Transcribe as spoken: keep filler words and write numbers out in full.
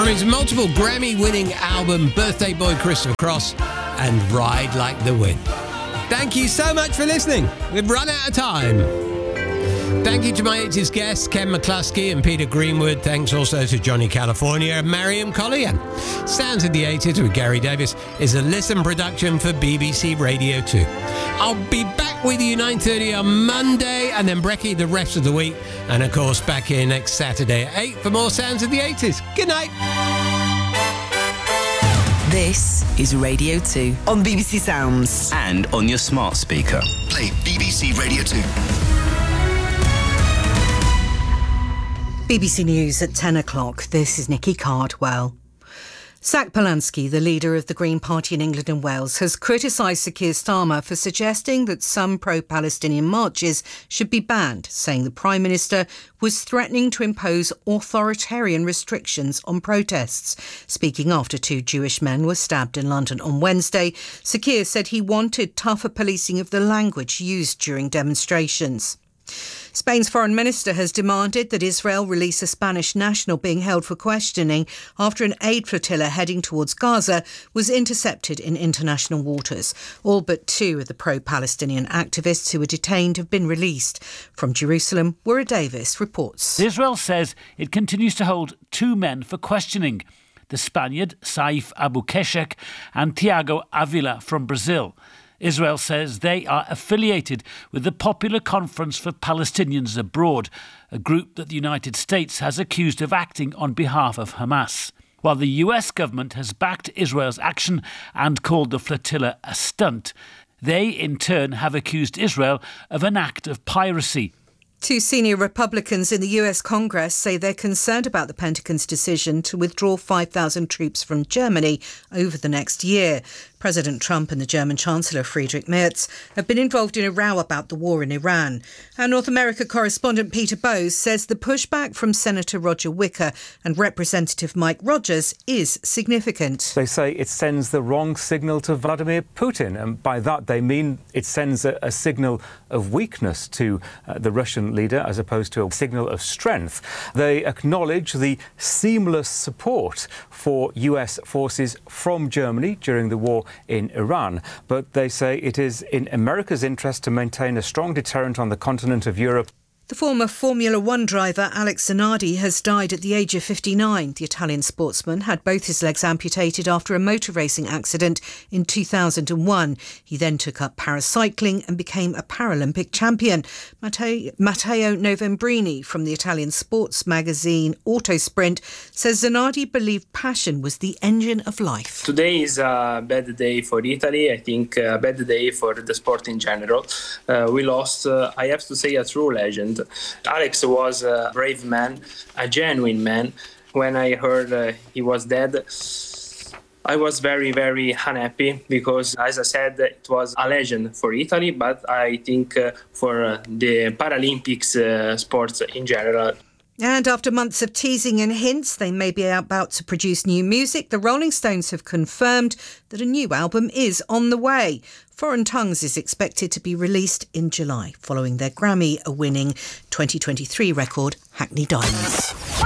from his multiple Grammy-winning album Birthday Boy Christopher Cross and Ride Like the Wind. Thank you so much for listening. We've run out of time. Thank you to my eighties guests, Ken McCluskey and Peter Greenwood. Thanks also to Johnny California and Mariam Collian. Sounds of the eighties with Gary Davis is a listen production for B B C Radio two. I'll be back with you nine thirty on Monday, and then Brecky the rest of the week. And of course, back here next Saturday at eight for more Sounds of the eighties. Good night. This is Radio two on B B C Sounds. And on your smart speaker. Play B B C Radio two. B B C News at ten o'clock. This is Nikki Cardwell. Zach Polanski, the leader of the Green Party in England and Wales, has criticised Sir Keir Starmer for suggesting that some pro-Palestinian marches should be banned, saying the Prime Minister was threatening to impose authoritarian restrictions on protests. Speaking after two Jewish men were stabbed in London on Wednesday, Sir Keir said he wanted tougher policing of the language used during demonstrations. Spain's foreign minister has demanded that Israel release a Spanish national being held for questioning after an aid flotilla heading towards Gaza was intercepted in international waters. All but two of the pro-Palestinian activists who were detained have been released. From Jerusalem, Wura Davis reports. Israel says it continues to hold two men for questioning, the Spaniard Saif Abu Keshek and Tiago Avila from Brazil. Israel says they are affiliated with the Popular Conference for Palestinians Abroad, a group that the United States has accused of acting on behalf of Hamas. While the U S government has backed Israel's action and called the flotilla a stunt, they in turn have accused Israel of an act of piracy. Two senior Republicans in the U S Congress say they're concerned about the Pentagon's decision to withdraw five thousand troops from Germany over the next year. President Trump and the German Chancellor Friedrich Merz have been involved in a row about the war in Iran. Our North America correspondent Peter Bowes says the pushback from Senator Roger Wicker and Representative Mike Rogers is significant. They say it sends the wrong signal to Vladimir Putin, and by that they mean it sends a, a signal of weakness to uh, the Russian leader as opposed to a signal of strength. They acknowledge the seamless support for U S forces from Germany during the war in Iran, but they say it is in America's interest to maintain a strong deterrent on the continent of Europe. The former Formula One driver Alex Zanardi has died at the age of fifty-nine. The Italian sportsman had both his legs amputated after a motor racing accident in two thousand one. He then took up paracycling and became a Paralympic champion. Matteo, Matteo Novembrini from the Italian sports magazine Autosprint says Zanardi believed passion was the engine of life. Today is a bad day for Italy. I think a bad day for the sport in general. Uh, we lost, uh, I have to say, a true legend. Alex was a brave man, a genuine man. When I heard uh, he was dead, I was very, very unhappy because, as I said, it was a legend for Italy, but I think uh, for uh, the Paralympics uh, sports in general. And after months of teasing and hints they may be about to produce new music, the Rolling Stones have confirmed that a new album is on the way. Foreign Tongues is expected to be released in July, following their Grammy-winning twenty twenty-three record, Hackney Diamonds.